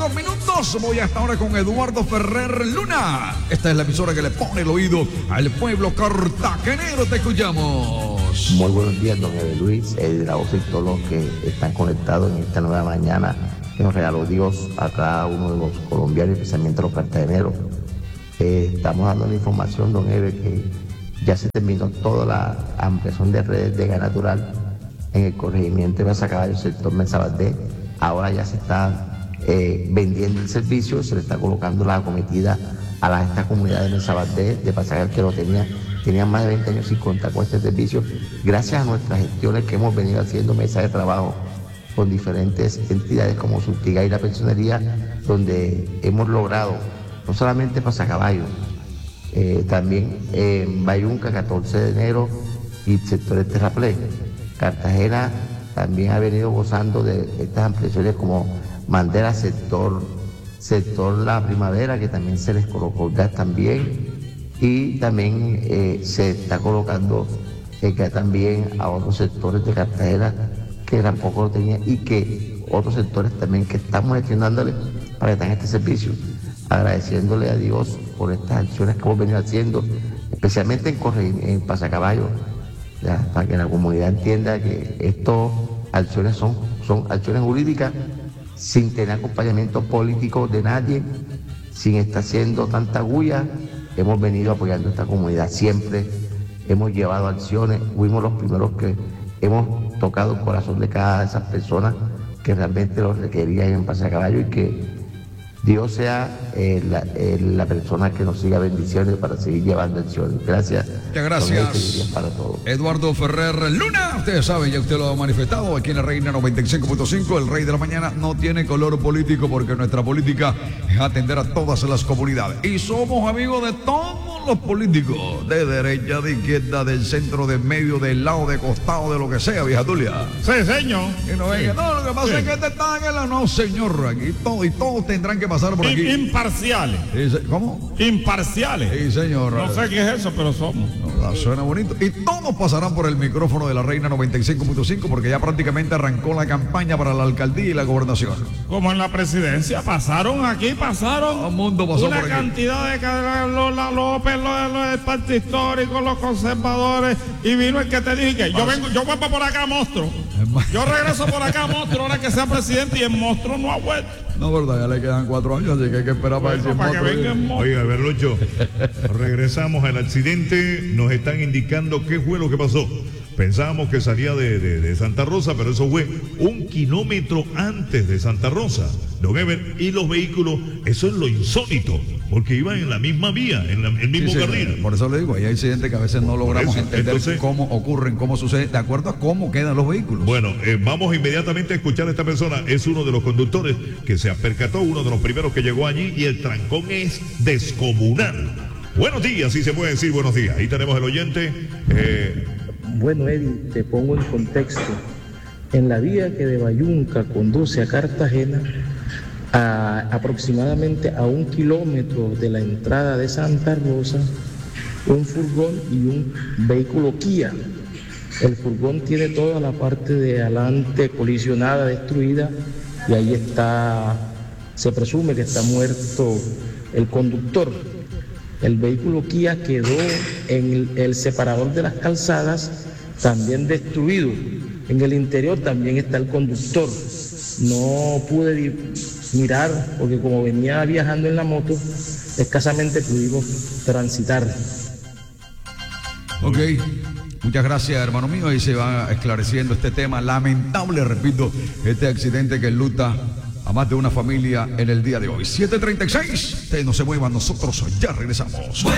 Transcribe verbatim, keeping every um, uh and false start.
dos minutos. Voy hasta ahora con Eduardo Ferrer Luna. Esta es la emisora que le pone el oído al pueblo cartagenero. Te escuchamos. Muy buenos días, don Ede Luis, el de la voz y todos los que están conectados en esta nueva mañana que nos regaló Dios a cada uno de los colombianos, especialmente los cartageneros. Eh, estamos dando la información, don Ede, que ya se terminó toda la ampliación de redes de gas natural en el corregimiento de Pasacaballo, el sector Mesa Valdés. Ahora ya se está eh, vendiendo el servicio, se le está colocando la acometida a la, esta comunidad de Mesa Valdés, de Pasacaballo, que lo tenía, tenían más de veinte años sin contar con este servicio, gracias a nuestras gestiones que hemos venido haciendo, mesas de trabajo con diferentes entidades como Surtiga y la Pensionería, donde hemos logrado no solamente Pasacaballo, eh, también en Bayunca, catorce de enero, y sectores Terraplén. Cartagena también ha venido gozando de estas ampliaciones como Mandela, sector, sector La Primavera, que también se les colocó gas también, y también eh, se está colocando eh, gas también a otros sectores de Cartagena que tampoco lo tenían, y que otros sectores también que estamos gestionándole para que tengan este servicio, agradeciéndole a Dios por estas acciones que hemos venido haciendo, especialmente en, Corre, en Pasacaballo, ya, para que la comunidad entienda que estas acciones son, son acciones jurídicas sin tener acompañamiento político de nadie, sin estar haciendo tanta bulla. Hemos venido apoyando a esta comunidad siempre, hemos llevado acciones, fuimos los primeros que hemos tocado el corazón de cada de esas personas que realmente lo requerían en Pasacaballo, y que Dios sea eh, la, eh, la persona que nos siga bendiciendo para seguir llevando acciones. Gracias. Muchas gracias. Para todos. Eduardo Ferrer Luna, ustedes saben, ya usted lo ha manifestado aquí en la Reina noventa y cinco punto cinco, el Rey de la Mañana no tiene color político, porque nuestra política es atender a todas las comunidades. Y somos amigos de todos los políticos, de derecha, de izquierda, del centro, de medio, del lado, de costado, de lo que sea, vieja Tulia. Sí, señor. Y no venga, sí. No, lo que pasa sí. es que este está en el... No, señor, aquí todo, y todos tendrán que pasar por aquí. Imparciales. ¿Cómo? Imparciales. Sí, señor. No sé qué es eso, pero somos. No, suena bonito. Y todos pasarán por el micrófono de la Reina noventa y cinco punto cinco, porque ya prácticamente arrancó la campaña para la alcaldía y la gobernación. Como en la presidencia, pasaron aquí, pasaron. Todo el mundo pasó una por cantidad de los la López, los, los del Partido Histórico, los conservadores, y vino el que te dije, yo vengo, yo vuelvo por acá, monstruo. Yo regreso por acá, monstruo, ahora que sea presidente, y el monstruo no ha vuelto. No, verdad, ya le quedan cuatro años, así que hay que esperar para bueno, para que venga el monstruo. Oiga, Berlucho, regresamos al accidente, nos están indicando qué fue lo que pasó. Pensábamos que salía de, de, de Santa Rosa, pero eso fue un kilómetro antes de Santa Rosa, don Ever, y los vehículos, eso es lo insólito, porque iban en la misma vía, en la, el mismo sí, sí, carril. Por eso le digo, hay accidentes que a veces no logramos eso, entender entonces, cómo ocurren, cómo sucede, de acuerdo a cómo quedan los vehículos. Bueno, eh, vamos inmediatamente a escuchar a esta persona. Es uno de los conductores que se percató, uno de los primeros que llegó allí, y el trancón es descomunal. Buenos días, si se puede decir buenos días. Ahí tenemos el oyente. Eh, Bueno, Eddie, te pongo en contexto. En la vía que de Bayunca conduce a Cartagena, a, aproximadamente a un kilómetro de la entrada de Santa Rosa, un furgón y un vehículo Kia. El furgón tiene toda la parte de adelante colisionada, destruida, y ahí está, se presume que está muerto el conductor. El vehículo Kia quedó en el, el separador de las calzadas, también destruido. En el interior también está el conductor. No pude mirar porque como venía viajando en la moto, escasamente pudimos transitar. Ok, muchas gracias, hermano mío. Ahí se va esclareciendo este tema lamentable, repito, este accidente que enluta a más de una familia en el día de hoy. siete treinta y seis, ustedes no se muevan, nosotros ya regresamos.